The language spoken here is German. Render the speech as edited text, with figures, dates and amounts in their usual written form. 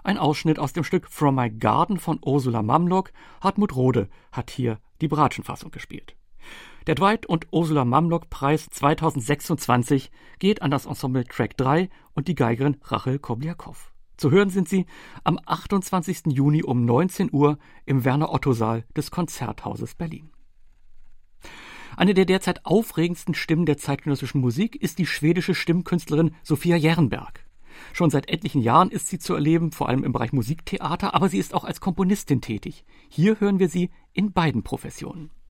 Ein Ausschnitt aus dem Stück From My Garden von Ursula Mamlock. Hartmut Rohde hat hier die Bratschenfassung gespielt. Der Dwight und Ursula Mamlock Preis 2026 geht an das Ensemble Track 3 und die Geigerin Rachel Kobliakow. Zu hören sind sie am 28. Juni um 19 Uhr im Werner-Otto-Saal des Konzerthauses Berlin. Eine der derzeit aufregendsten Stimmen der zeitgenössischen Musik ist die schwedische Stimmkünstlerin Sofia Jernberg. Schon seit etlichen Jahren ist sie zu erleben, vor allem im Bereich Musiktheater, aber sie ist auch als Komponistin tätig. Hier hören wir sie in beiden Professionen.